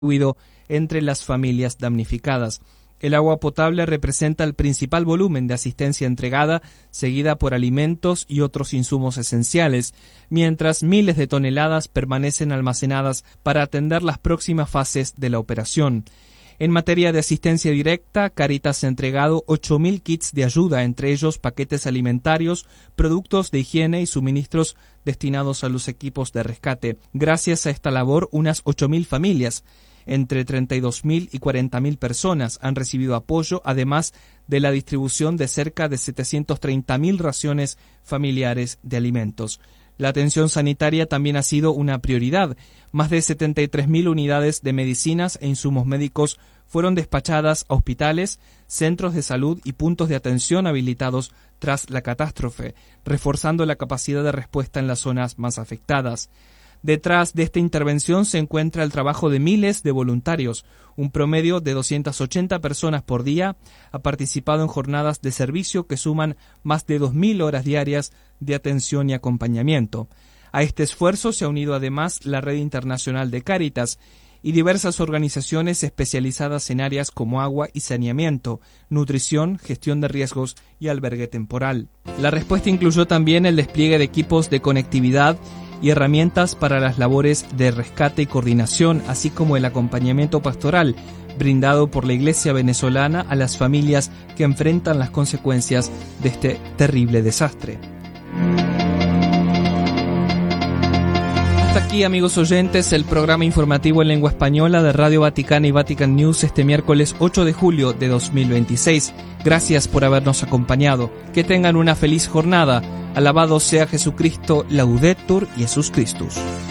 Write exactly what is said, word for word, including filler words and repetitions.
distribuido entre las familias damnificadas. El agua potable representa el principal volumen de asistencia entregada, seguida por alimentos y otros insumos esenciales, mientras miles de toneladas permanecen almacenadas para atender las próximas fases de la operación. En materia de asistencia directa, Cáritas ha entregado ocho mil kits de ayuda, entre ellos paquetes alimentarios, productos de higiene y suministros destinados a los equipos de rescate. Gracias a esta labor, unas ocho mil familias, entre treinta y dos mil y cuarenta mil personas, han recibido apoyo, además de la distribución de cerca de setecientas treinta mil raciones familiares de alimentos. La atención sanitaria también ha sido una prioridad. Más de setenta y tres mil unidades de medicinas e insumos médicos fueron despachadas a hospitales, centros de salud y puntos de atención habilitados tras la catástrofe, reforzando la capacidad de respuesta en las zonas más afectadas. Detrás de esta intervención se encuentra el trabajo de miles de voluntarios. Un promedio de doscientas ochenta personas por día ha participado en jornadas de servicio que suman más de dos mil horas diarias de atención y acompañamiento. A este esfuerzo se ha unido además la Red Internacional de Cáritas y diversas organizaciones especializadas en áreas como agua y saneamiento, nutrición, gestión de riesgos y albergue temporal. La respuesta incluyó también el despliegue de equipos de conectividad y herramientas para las labores de rescate y coordinación, así como el acompañamiento pastoral brindado por la Iglesia venezolana a las familias que enfrentan las consecuencias de este terrible desastre. Hasta aquí, amigos oyentes, el programa informativo en lengua española de Radio Vaticana y Vatican News este miércoles ocho de julio de dos mil veintiséis. Gracias por habernos acompañado. Que tengan una feliz jornada. Alabado sea Jesucristo, Laudetur Jesus Christus.